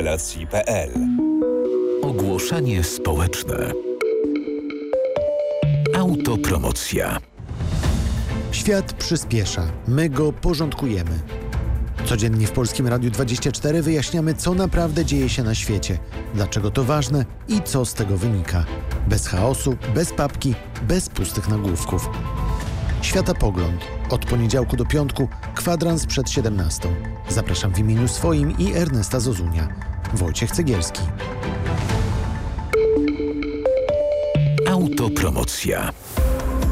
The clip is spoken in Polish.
Autoregulacji.pl. Ogłoszenie społeczne. Autopromocja. Świat przyspiesza, my go porządkujemy. Codziennie w Polskim Radiu 24 wyjaśniamy, co naprawdę dzieje się na świecie, dlaczego to ważne i co z tego wynika. Bez chaosu, bez papki, bez pustych nagłówków. Światopogląd. Od poniedziałku do piątku, kwadrans przed 17. Zapraszam w imieniu swoim i Ernesta Zozunia. Wojciech Cegielski. Autopromocja.